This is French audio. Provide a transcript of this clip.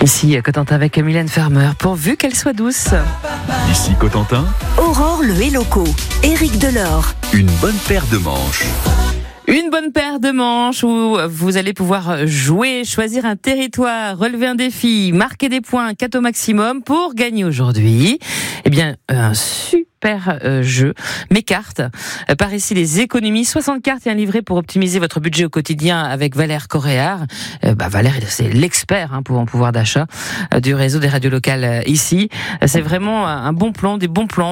Ici, Cotentin avec Mylène Farmer, pourvu qu'elle soit douce. Ici Cotentin, Aurore le Helloco, Éric Delors. une bonne paire de manches. Une bonne paire de manches où vous allez pouvoir jouer, choisir un territoire, relever un défi, marquer des points, 4 au maximum pour gagner aujourd'hui. Eh bien, un super jeu. Mes cartes. Par ici, les économies. 60 cartes et un livret pour optimiser votre budget au quotidien avec Valère Coréard. Valère, c'est l'expert pour en pouvoir d'achat du réseau des radios locales ici. C'est vraiment un bon plan, des bons plans.